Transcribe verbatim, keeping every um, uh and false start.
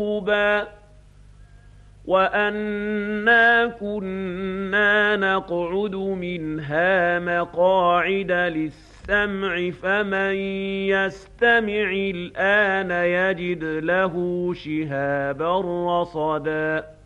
وَأَنَّا كُنَّا نَقْعُدُ مِنْهَا مَقَاعِدَ لِلسَّمْعِ فَمَن يَسْتَمِعِ الْآنَ يَجِدْ لَهُ شِهَابًا رَّصَدًا